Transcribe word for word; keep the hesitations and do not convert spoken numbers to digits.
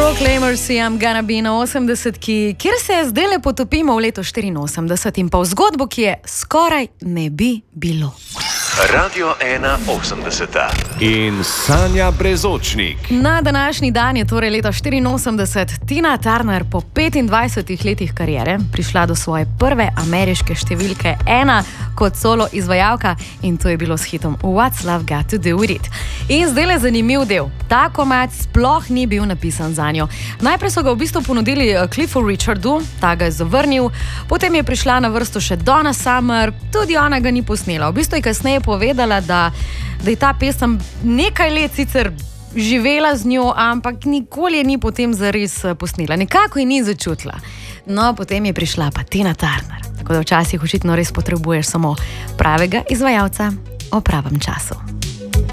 Proclaimers, I'm gonna be na osemdesetki, kjer se zdaj potopimo v leto štiriinosemdeset in pa v zgodbo, ki je skoraj ne bi bilo. Radio ena osemdeseta in Sanja Brezočnik. Na današnji dan je torej leta štiriinosemdeset Tina Turner po petindvajsetih letih kariere prišla do svoje prve ameriške številke ena kot solo izvajalka in to je bilo s hitom What's Love Got to Do With It. In zdaj je zanimiv del. Ta komad sploh ni bil napisan za njo. Najprej so ga v bistvu ponudili Cliffu Richardu, ta ga je zavrnil, potem je prišla na vrsto še Donna Summer, tudi ona ga ni posnela. V bistvu je kasneje povedala, da, da je ta pesem nekaj let sicer živela z njo, ampak nikoli je ni potem zares posnela. Nekako je ni začutila. No, potem je prišla pa Tina Turner. Tako da včasih očitno res potrebuješ samo pravega izvajalca o pravem času.